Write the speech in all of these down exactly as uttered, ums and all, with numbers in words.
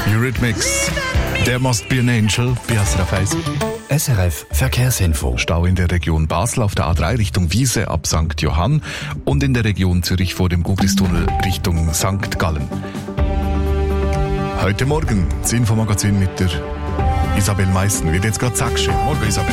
Eurythmics, There Must Be an Angel, bei S R F eins. S R F Verkehrsinfo. Stau in der Region Basel auf der A drei Richtung Wiese ab Sankt Johann und in der Region Zürich vor dem Gubristunnel Richtung Sankt Gallen. Heute Morgen das Infomagazin mit der Isabel Meissen. Wird jetzt gerade sechs. Morgen, Isabel.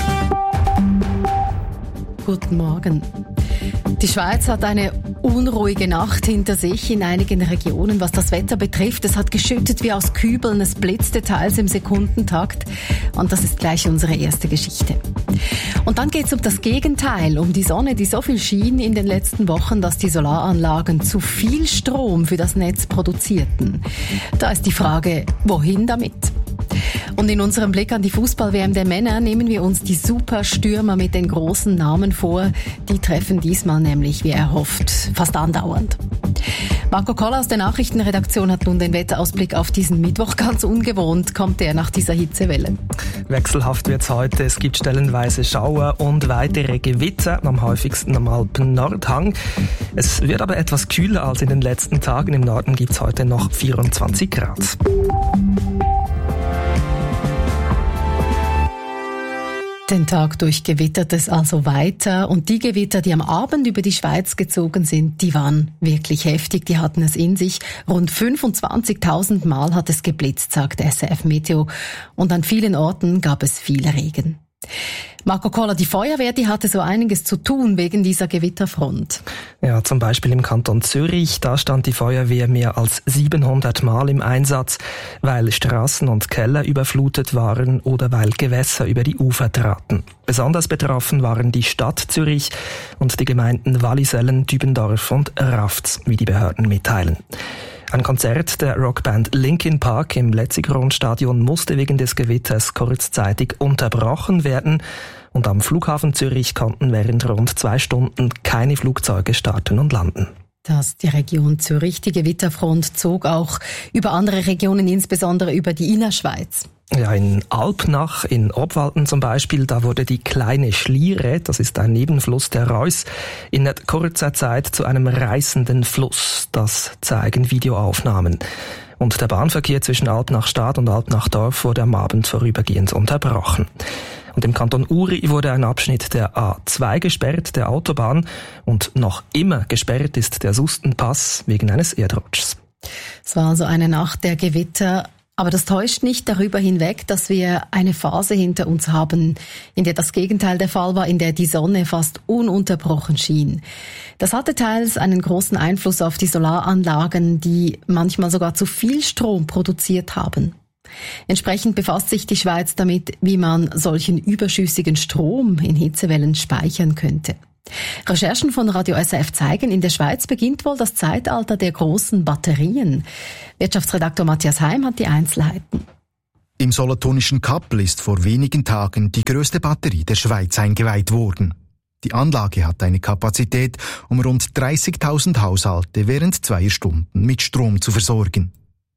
Guten Morgen. Die Schweiz hat eine unruhige Nacht hinter sich in einigen Regionen, was das Wetter betrifft. Es hat geschüttet wie aus Kübeln, es blitzte teils im Sekundentakt. Und das ist gleich unsere erste Geschichte. Und dann geht es um das Gegenteil, um die Sonne, die so viel schien in den letzten Wochen, dass die Solaranlagen zu viel Strom für das Netz produzierten. Da ist die Frage, wohin damit? Und in unserem Blick an die Fußball-W M der Männer nehmen wir uns die Superstürmer mit den großen Namen vor. Die treffen diesmal nämlich, wie erhofft, fast andauernd. Marco Koller aus der Nachrichtenredaktion hat nun den Wetterausblick auf diesen Mittwoch. Ganz ungewohnt kommt er nach dieser Hitzewelle. Wechselhaft wird's heute. Es gibt stellenweise Schauer und weitere Gewitter, am häufigsten am Alpen-Nordhang. Es wird aber etwas kühler als in den letzten Tagen. Im Norden gibt's heute noch vierundzwanzig Grad. Den Tag durch gewittert es also weiter und die Gewitter, die am Abend über die Schweiz gezogen sind, die waren wirklich heftig, die hatten es in sich. Rund fünfundzwanzigtausend Mal hat es geblitzt, sagt S R F Meteo, und an vielen Orten gab es viel Regen. Marco Koller, die Feuerwehr, die hatte so einiges zu tun wegen dieser Gewitterfront. Ja, zum Beispiel im Kanton Zürich, da stand die Feuerwehr mehr als siebenhundert Mal im Einsatz, weil Straßen und Keller überflutet waren oder weil Gewässer über die Ufer traten. Besonders betroffen waren die Stadt Zürich und die Gemeinden Wallisellen, Dübendorf und Rafts, wie die Behörden mitteilen. Ein Konzert der Rockband Linkin Park im Letzigrund-Stadion musste wegen des Gewitters kurzzeitig unterbrochen werden und am Flughafen Zürich konnten während rund zwei Stunden keine Flugzeuge starten und landen. Das die Region Zürich. Die Gewitterfront zog auch über andere Regionen, insbesondere über die Innerschweiz. Ja, in Alpnach, in Obwalden zum Beispiel, da wurde die kleine Schliere, das ist ein Nebenfluss der Reuss, in kurzer Zeit zu einem reißenden Fluss. Das zeigen Videoaufnahmen. Und der Bahnverkehr zwischen Alpnach-Stadt und Alpnach-Dorf wurde am Abend vorübergehend unterbrochen. Und im Kanton Uri wurde ein Abschnitt der A zwei gesperrt, der Autobahn, und noch immer gesperrt ist der Sustenpass wegen eines Erdrutschs. Es war also eine Nacht der Gewitter. Aber das täuscht nicht darüber hinweg, dass wir eine Phase hinter uns haben, in der das Gegenteil der Fall war, in der die Sonne fast ununterbrochen schien. Das hatte teils einen großen Einfluss auf die Solaranlagen, die manchmal sogar zu viel Strom produziert haben. Entsprechend befasst sich die Schweiz damit, wie man solchen überschüssigen Strom in Hitzewellen speichern könnte. Recherchen von Radio S R F zeigen, in der Schweiz beginnt wohl das Zeitalter der großen Batterien. Wirtschaftsredaktor Matthias Heim hat die Einzelheiten. Im Solothurnischen Kappel ist vor wenigen Tagen die grösste Batterie der Schweiz eingeweiht worden. Die Anlage hat eine Kapazität, um rund dreißigtausend Haushalte während zweier Stunden mit Strom zu versorgen.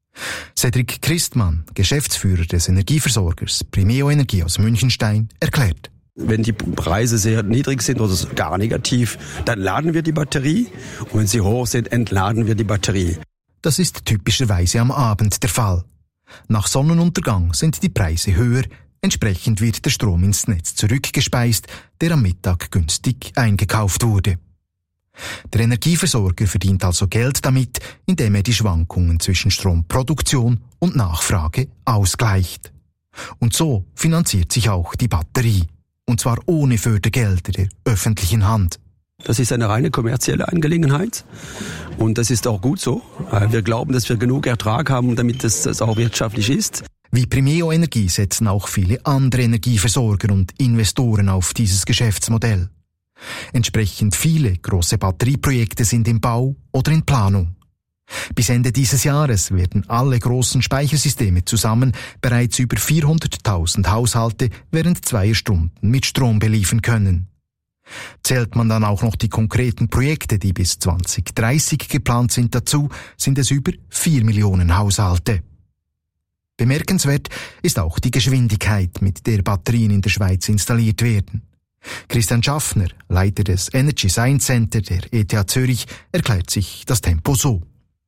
Cedric Christmann, Geschäftsführer des Energieversorgers Primeo Energie aus Münchenstein, erklärt: Wenn die Preise sehr niedrig sind oder gar negativ, dann laden wir die Batterie. Und wenn sie hoch sind, entladen wir die Batterie. Das ist typischerweise am Abend der Fall. Nach Sonnenuntergang sind die Preise höher. Entsprechend wird der Strom ins Netz zurückgespeist, der am Mittag günstig eingekauft wurde. Der Energieversorger verdient also Geld damit, indem er die Schwankungen zwischen Stromproduktion und Nachfrage ausgleicht. Und so finanziert sich auch die Batterie. Und zwar ohne Fördergelder der öffentlichen Hand. Das ist eine reine kommerzielle Angelegenheit. Und das ist auch gut so. Wir glauben, dass wir genug Ertrag haben, damit es das auch wirtschaftlich ist. Wie Primeo Energie setzen auch viele andere Energieversorger und Investoren auf dieses Geschäftsmodell. Entsprechend viele große Batterieprojekte sind im Bau oder in Planung. Bis Ende dieses Jahres werden alle großen Speichersysteme zusammen bereits über vierhunderttausend Haushalte während zweier Stunden mit Strom beliefern können. Zählt man dann auch noch die konkreten Projekte, die bis zwanzig dreißig geplant sind, dazu, sind es über vier Millionen Haushalte. Bemerkenswert ist auch die Geschwindigkeit, mit der Batterien in der Schweiz installiert werden. Christian Schaffner, Leiter des Energy Science Center der E T H Zürich, erklärt sich das Tempo so.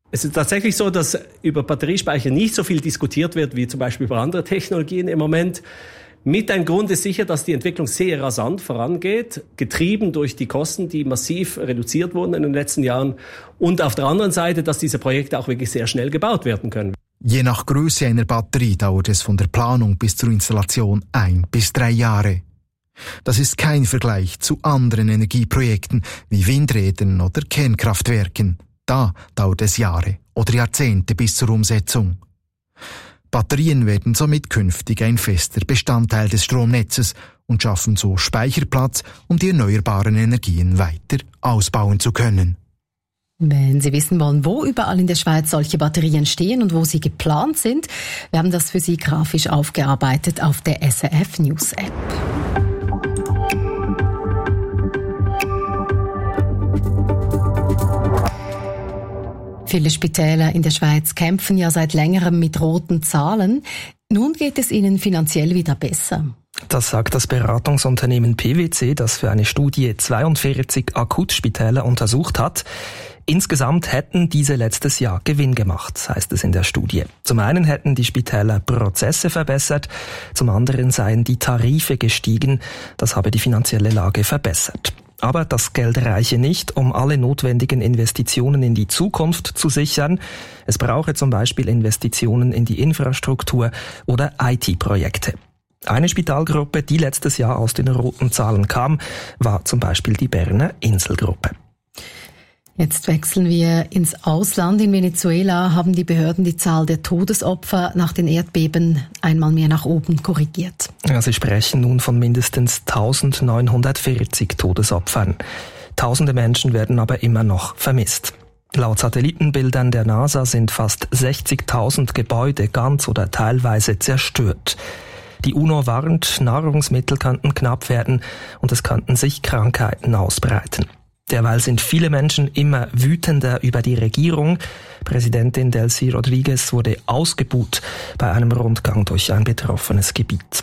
Es ist tatsächlich so, dass über Batteriespeicher nicht so viel diskutiert wird, wie zum Beispiel über andere Technologien im Moment. Mit ein Grund ist sicher, dass die Entwicklung sehr rasant vorangeht, getrieben durch die Kosten, die massiv reduziert wurden in den letzten Jahren. Und auf der anderen Seite, dass diese Projekte auch wirklich sehr schnell gebaut werden können. Je nach Größe einer Batterie dauert es von der Planung bis zur Installation ein bis drei Jahre. Das ist kein Vergleich zu anderen Energieprojekten wie Windrädern oder Kernkraftwerken. Da dauert es Jahre oder Jahrzehnte bis zur Umsetzung. Batterien werden somit künftig ein fester Bestandteil des Stromnetzes und schaffen so Speicherplatz, um die erneuerbaren Energien weiter ausbauen zu können. Wenn Sie wissen wollen, wo überall in der Schweiz solche Batterien stehen und wo sie geplant sind, wir haben das für Sie grafisch aufgearbeitet auf der S R F News App. Viele Spitäler in der Schweiz kämpfen ja seit längerem mit roten Zahlen. Nun geht es ihnen finanziell wieder besser. Das sagt das Beratungsunternehmen P W C, das für eine Studie zweiundvierzig Akutspitäler untersucht hat. Insgesamt hätten diese letztes Jahr Gewinn gemacht, heißt es in der Studie. Zum einen hätten die Spitäler Prozesse verbessert, zum anderen seien die Tarife gestiegen. Das habe die finanzielle Lage verbessert. Aber das Geld reiche nicht, um alle notwendigen Investitionen in die Zukunft zu sichern. Es brauche zum Beispiel Investitionen in die Infrastruktur oder I T-Projekte. Eine Spitalgruppe, die letztes Jahr aus den roten Zahlen kam, war zum Beispiel die Berner Inselgruppe. Jetzt wechseln wir ins Ausland. In Venezuela haben die Behörden die Zahl der Todesopfer nach den Erdbeben einmal mehr nach oben korrigiert. Ja, sie sprechen nun von mindestens eintausendneunhundertvierzig Todesopfern. Tausende Menschen werden aber immer noch vermisst. Laut Satellitenbildern der NASA sind fast sechzigtausend Gebäude ganz oder teilweise zerstört. Die UNO warnt, Nahrungsmittel könnten knapp werden und es könnten sich Krankheiten ausbreiten. Derweil sind viele Menschen immer wütender über die Regierung. Präsidentin Delcy Rodriguez wurde ausgebuht bei einem Rundgang durch ein betroffenes Gebiet.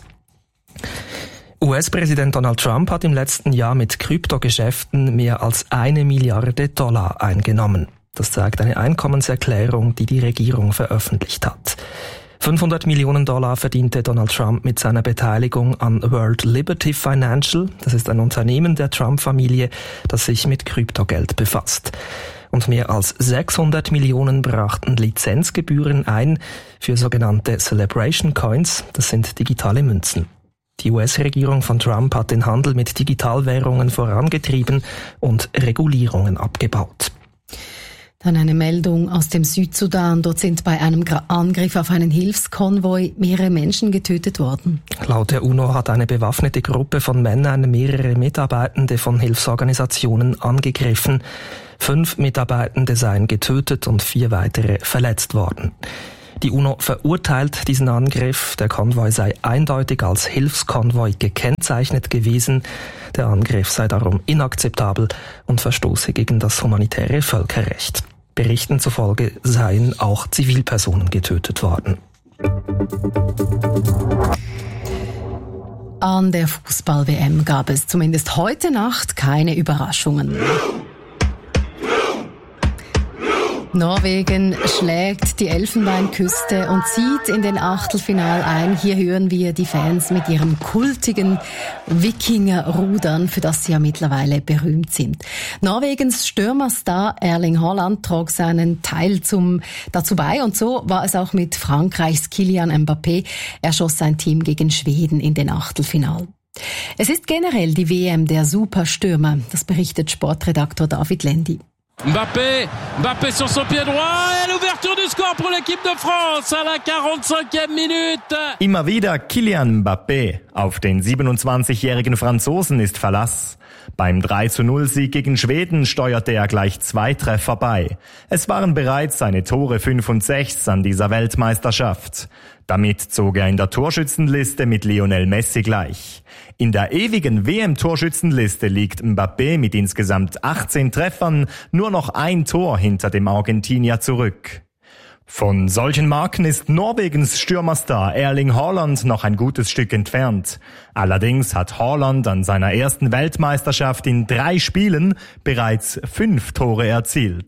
U S-Präsident Donald Trump hat im letzten Jahr mit Kryptogeschäften mehr als eine Milliarde Dollar eingenommen. Das zeigt eine Einkommenserklärung, die die Regierung veröffentlicht hat. fünfhundert Millionen Dollar verdiente Donald Trump mit seiner Beteiligung an World Liberty Financial. Das ist ein Unternehmen der Trump-Familie, das sich mit Kryptogeld befasst. Und mehr als sechshundert Millionen brachten Lizenzgebühren ein für sogenannte Celebration Coins. Das sind digitale Münzen. Die U S-Regierung von Trump hat den Handel mit Digitalwährungen vorangetrieben und Regulierungen abgebaut. Dann eine Meldung aus dem Südsudan. Dort sind bei einem Angriff auf einen Hilfskonvoi mehrere Menschen getötet worden. Laut der UNO hat eine bewaffnete Gruppe von Männern mehrere Mitarbeitende von Hilfsorganisationen angegriffen. Fünf Mitarbeitende seien getötet und vier weitere verletzt worden. Die UNO verurteilt diesen Angriff. Der Konvoi sei eindeutig als Hilfskonvoi gekennzeichnet gewesen. Der Angriff sei darum inakzeptabel und verstoße gegen das humanitäre Völkerrecht. Berichten zufolge seien auch Zivilpersonen getötet worden. An der Fußball-W M gab es zumindest heute Nacht keine Überraschungen. Norwegen schlägt die Elfenbeinküste und zieht in den Achtelfinal ein. Hier hören wir die Fans mit ihrem kultigen Wikinger-Rudern, für das sie ja mittlerweile berühmt sind. Norwegens Stürmerstar Erling Haaland trug seinen Teil zum, dazu bei und so war es auch mit Frankreichs Kylian Mbappé. Er schoss sein Team gegen Schweden in den Achtelfinal. Es ist generell die W M der Superstürmer, das berichtet Sportredaktor David Lendi. Mbappé, Mbappé sur son pied droit et l'ouverture du score pour l'équipe de France à la quarante-cinquième Minute. Immer wieder Kylian Mbappé. Auf den siebenundzwanzigjährigen Franzosen ist Verlass. Beim drei zu null Sieg gegen Schweden steuerte er gleich zwei Treffer bei. Es waren bereits seine Tore fünf und sechs an dieser Weltmeisterschaft. Damit zog er in der Torschützenliste mit Lionel Messi gleich. In der ewigen W M-Torschützenliste liegt Mbappé mit insgesamt achtzehn Treffern nur noch ein Tor hinter dem Argentinier zurück. Von solchen Marken ist Norwegens Stürmerstar Erling Haaland noch ein gutes Stück entfernt. Allerdings hat Haaland an seiner ersten Weltmeisterschaft in drei Spielen bereits fünf Tore erzielt.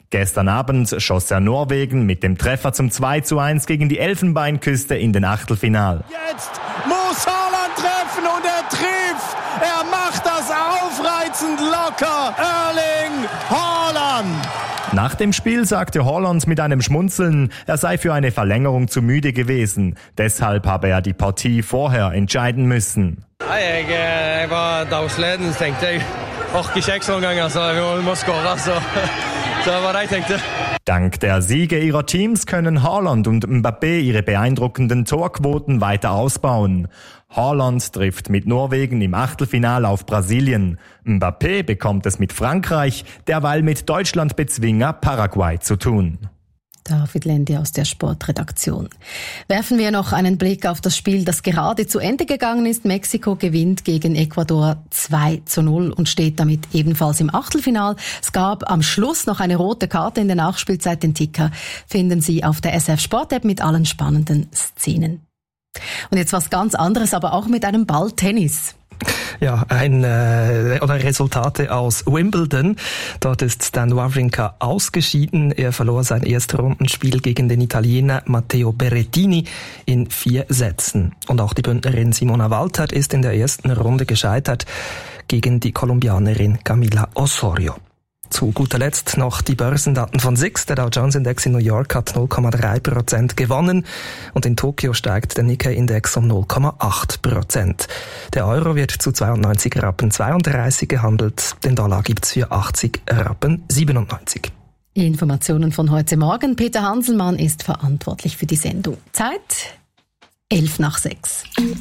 Gestern Abend schoss er Norwegen mit dem Treffer zum zwei zu eins gegen die Elfenbeinküste in den Achtelfinal. Jetzt muss Haaland treffen und er trifft. Er macht das aufreizend locker. Erling Haaland. Nach dem Spiel sagte Haaland mit einem Schmunzeln, er sei für eine Verlängerung zu müde gewesen. Deshalb habe er die Partie vorher entscheiden müssen. Jeg, jeg var dagsleden, så tenkte jeg orker ikke ekstra ganger, så vi må skåre. Så, så det var det jeg tenkte. Dank der Siege ihrer Teams können Haaland und Mbappé ihre beeindruckenden Torquoten weiter ausbauen. Haaland trifft mit Norwegen im Achtelfinale auf Brasilien. Mbappé bekommt es mit Frankreich, derweil mit Deutschland-Bezwinger Paraguay zu tun. David Lendi aus der Sportredaktion. Werfen wir noch einen Blick auf das Spiel, das gerade zu Ende gegangen ist. Mexiko gewinnt gegen Ecuador zwei zu null und steht damit ebenfalls im Achtelfinal. Es gab am Schluss noch eine rote Karte in der Nachspielzeit. Den Ticker finden Sie auf der S R F Sport App mit allen spannenden Szenen. Und jetzt was ganz anderes, aber auch mit einem Ball Tennis. Ja, ein äh, oder Resultate aus Wimbledon. Dort ist Stan Wawrinka ausgeschieden. Er verlor sein Erstrundenspiel gegen den Italiener Matteo Berrettini in vier Sätzen. Und auch die Bündnerin Simona Walter ist in der ersten Runde gescheitert gegen die Kolumbianerin Camila Osorio. Zu guter Letzt noch die Börsendaten von S I X. Der Dow Jones Index in New York hat null Komma drei Prozent gewonnen und in Tokio steigt der Nikkei-Index um null Komma acht Prozent. Der Euro wird zu zweiundneunzig Rappen zweiunddreißig gehandelt, den Dollar gibt's für achtzig Rappen siebenundneunzig. Informationen von heute Morgen. Peter Hanselmann ist verantwortlich für die Sendung. Zeit elf nach sechs.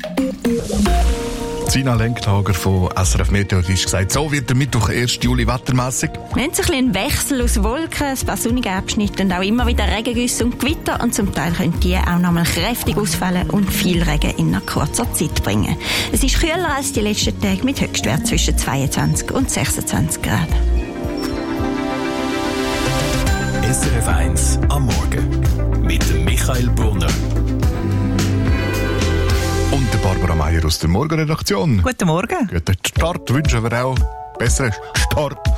Sina Lenktager von S R F Meteor hat gesagt, so wird der Mittwoch ersten Juli wettermässig. Wir haben so ein bisschen einen Wechsel aus Wolken, ein paar sonnige Abschnitte und auch immer wieder Regengüsse und Gewitter. Und zum Teil können die auch noch mal kräftig ausfallen und viel Regen in einer kurzer Zeit bringen. Es ist kühler als die letzten Tage mit Höchstwert zwischen zweiundzwanzig und sechsundzwanzig Grad. S R F eins am Morgen mit Michael Brunner. Und der Barbara Meier aus der Morgenredaktion. Guten Morgen. Guten Start wünschen wir auch. Besseren Start.